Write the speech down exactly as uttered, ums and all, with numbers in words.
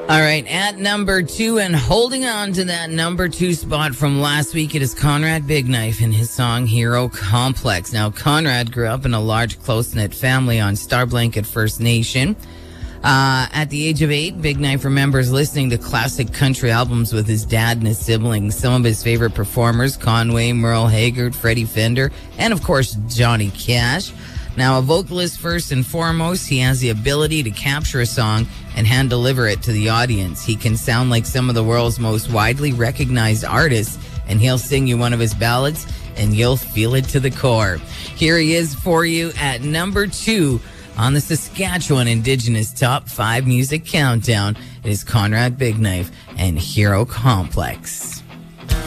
All right, at number two, and holding on to that number two spot from last week, it is Conrad Big Knife and his song Hero Complex. Now, Conrad grew up in a large, close-knit family on Star Blanket First Nation. Uh, at the age of eight, Big Knife remembers listening to classic country albums with his dad and his siblings. Some of his favorite performers, Conway, Merle Haggard, Freddie Fender, and of course, Johnny Cash. Now, a vocalist first and foremost, he has the ability to capture a song and hand deliver it to the audience. He can sound like some of the world's most widely recognized artists, and he'll sing you one of his ballads, and you'll feel it to the core. Here he is for you at number two on the Saskatchewan Indigenous Top five Music Countdown. It is Conrad Big Knife and Hero Complex.